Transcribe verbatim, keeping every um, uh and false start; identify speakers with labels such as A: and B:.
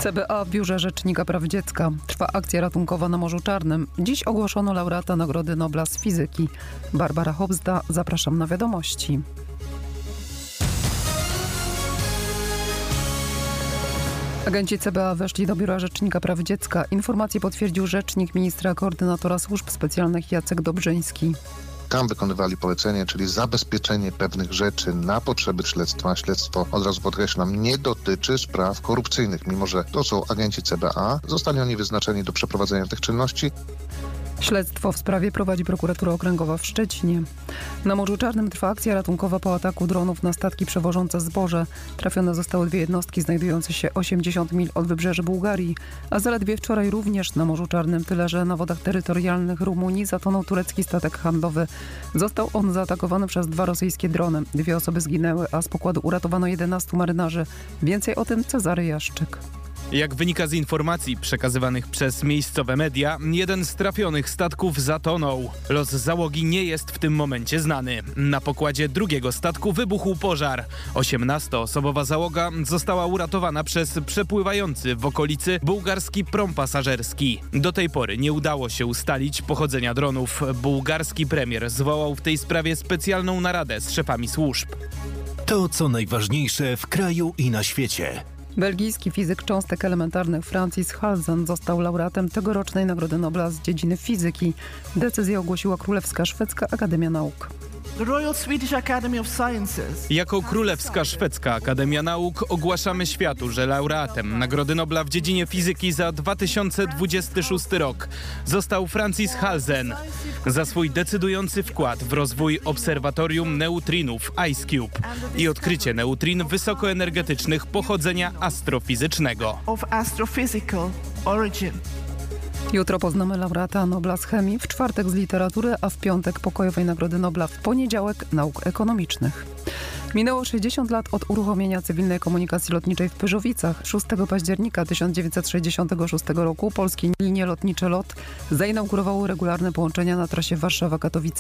A: C B A w Biurze Rzecznika Praw Dziecka. Trwa akcja ratunkowa na Morzu Czarnym. Dziś ogłoszono laureata Nagrody Nobla z fizyki. Barbara Hobzda, zapraszam na wiadomości. Agenci C B A weszli do Biura Rzecznika Praw Dziecka. Informację potwierdził rzecznik ministra koordynatora służb specjalnych Jacek Dobrzyński.
B: Tam wykonywali polecenie, czyli zabezpieczenie pewnych rzeczy na potrzeby śledztwa. Śledztwo, od razu podkreślam, nie dotyczy spraw korupcyjnych. Mimo że to są agenci C B A, zostali oni wyznaczeni do przeprowadzenia tych czynności.
A: Śledztwo w sprawie prowadzi prokuratura okręgowa w Szczecinie. Na Morzu Czarnym trwa akcja ratunkowa po ataku dronów na statki przewożące zboże. Trafione zostały dwie jednostki znajdujące się osiemdziesiąt mil od wybrzeży Bułgarii, a zaledwie wczoraj również na Morzu Czarnym, tyle że na wodach terytorialnych Rumunii zatonął turecki statek handlowy. Został on zaatakowany przez dwa rosyjskie drony. Dwie osoby zginęły, a z pokładu uratowano jedenastu marynarzy. Więcej o tym Cezary Jaszczyk.
C: Jak wynika z informacji przekazywanych przez miejscowe media, jeden z trafionych statków zatonął. Los załogi nie jest w tym momencie znany. Na pokładzie drugiego statku wybuchł pożar. osiemnastoosobowa załoga została uratowana przez przepływający w okolicy bułgarski prom pasażerski. Do tej pory nie udało się ustalić pochodzenia dronów. Bułgarski premier zwołał w tej sprawie specjalną naradę z szefami służb.
D: To co najważniejsze w kraju i na świecie.
A: Belgijski fizyk cząstek elementarnych Francis Halzen został laureatem tegorocznej Nagrody Nobla z dziedziny fizyki. Decyzję ogłosiła Królewska Szwedzka Akademia Nauk.
C: Jako Królewska Szwedzka Akademia Nauk ogłaszamy światu, że laureatem Nagrody Nobla w dziedzinie fizyki za dwa tysiące dwudziesty szósty rok został Francis Halzen za swój decydujący wkład w rozwój obserwatorium neutrinów IceCube i odkrycie neutrin wysokoenergetycznych pochodzenia astrofizycznego.
A: Jutro poznamy laureata Nobla z chemii, w czwartek z literatury, a w piątek pokojowej Nagrody Nobla, w poniedziałek nauk ekonomicznych. Minęło sześćdziesiąt lat od uruchomienia cywilnej komunikacji lotniczej w Pyrzowicach. szóstego października tysiąc dziewięćset sześćdziesiątego szóstego roku polskie linie lotnicze LOT zainaugurowały regularne połączenia na trasie Warszawa-Katowice.